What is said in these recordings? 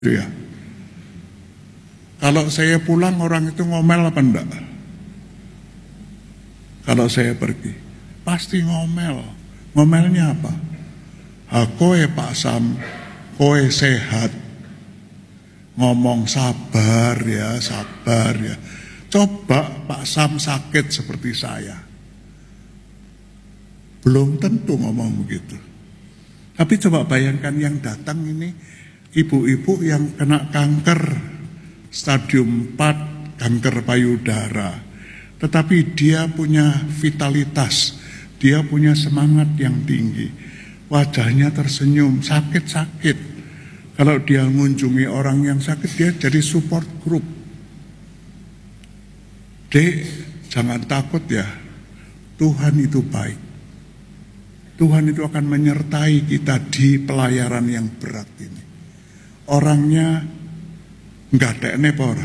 Ya. Kalau saya pulang orang itu ngomel apa enggak? Kalau saya pergi, pasti ngomel. Ngomelnya apa? Kowe Pak Sam, kowe sehat. Ngomong sabar ya, sabar ya. Coba Pak Sam sakit seperti saya. Belum tentu ngomong begitu. Tapi coba bayangkan yang datang ini ibu-ibu yang kena kanker stadium 4, kanker payudara. Tetapi dia punya vitalitas, dia punya semangat yang tinggi. Wajahnya tersenyum, sakit-sakit. Kalau dia mengunjungi orang yang sakit, dia jadi support group. Dek, jangan takut ya, Tuhan itu baik. Tuhan itu akan menyertai kita di pelayaran yang berat ini. Orangnya enggak tekne pora.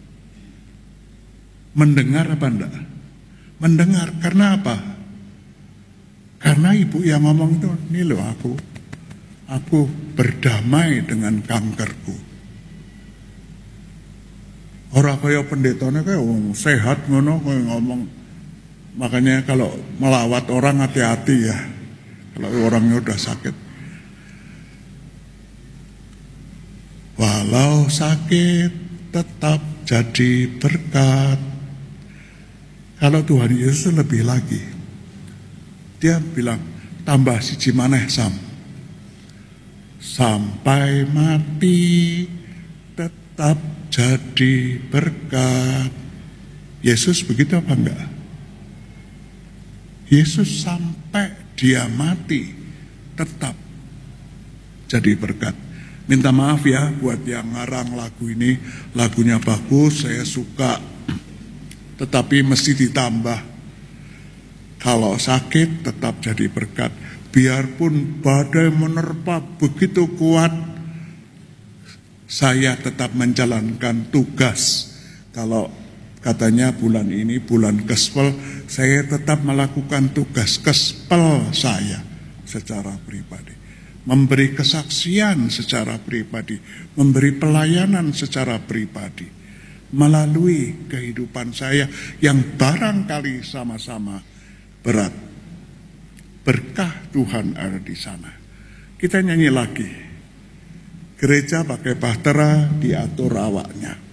Mendengar apa enggak? Mendengar, karena apa? Karena ibu yang ngomong itu, ini loh aku berdamai dengan kankerku. Orang kaya pendetanya kaya sehat ngono kaya ngomong. Makanya kalau melawat orang hati-hati ya. Kalau orangnya udah sakit. Walau sakit tetap jadi berkat. Kalau Tuhan Yesus lebih lagi. Dia bilang, tambah siji maneh Sam. Sampai mati tetap jadi berkat. Yesus begitu apa enggak? Yesus sampai dia mati tetap jadi berkat. Minta maaf ya buat yang ngarang lagu ini, lagunya bagus, saya suka, tetapi mesti ditambah. Kalau sakit tetap jadi berkat. Biarpun badai menerpa begitu kuat, saya tetap menjalankan tugas. Kalau katanya bulan ini bulan Kespel, saya tetap melakukan tugas Kespel saya secara pribadi. Memberi kesaksian secara pribadi, memberi pelayanan secara pribadi, melalui kehidupan saya yang barangkali sama-sama berat. Berkah Tuhan ada di sana. Kita nyanyi lagi. Gereja pakai bahtera diatur awaknya.